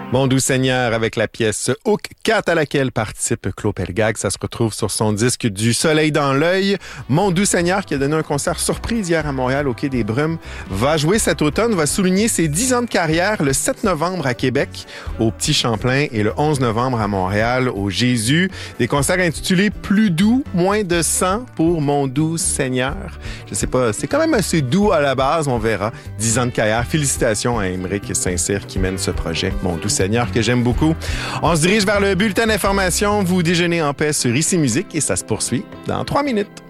Mon doux Seigneur avec la pièce Hook 4 à laquelle participe Claude Pelgag. Ça se retrouve sur son disque Du Soleil dans l'œil. Mon doux Seigneur qui a donné un concert surprise hier à Montréal au Quai des Brumes va jouer cet automne, va souligner ses 10 ans de carrière le 7 novembre à Québec au Petit Champlain et le 11 novembre à Montréal au Jésus. Des concerts intitulés Plus doux, moins de sang pour Mon doux Seigneur. Je sais pas, c'est quand même assez doux à la base, on verra. 10 ans de carrière. Félicitations à Émeric Saint-Cyr qui mène ce projet. Mon doux Seigneur que j'aime beaucoup. On se dirige vers le bulletin d'information. Vous déjeunez en paix sur Ici Musique et ça se poursuit dans 3 minutes.